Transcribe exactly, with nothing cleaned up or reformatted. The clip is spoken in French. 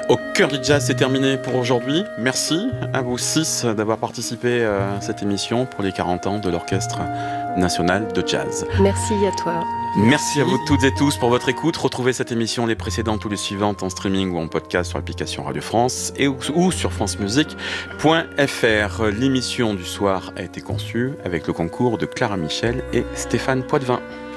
Au cœur du jazz, c'est terminé pour aujourd'hui. Merci à vous six d'avoir participé à cette émission pour les quarante ans de l'Orchestre national de jazz. Merci à toi. Merci à vous toutes et tous pour votre écoute. Retrouvez cette émission, les précédentes ou les suivantes en streaming ou en podcast sur l'application Radio France et ou, ou sur francemusique point f r. L'émission du soir a été conçue avec le concours de Clara Michel et Stéphane Poitvin.